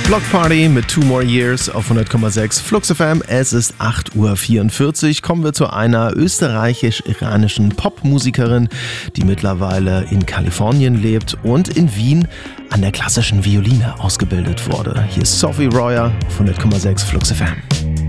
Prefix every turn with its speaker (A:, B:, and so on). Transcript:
A: Block Party mit 2 More Years auf 100,6 Flux FM. Es ist 8:44 Uhr. Kommen wir zu einer österreichisch-iranischen Popmusikerin, die mittlerweile in Kalifornien lebt und in Wien an der klassischen Violine ausgebildet wurde. Hier ist Sophie Royer auf 100,6 Flux FM.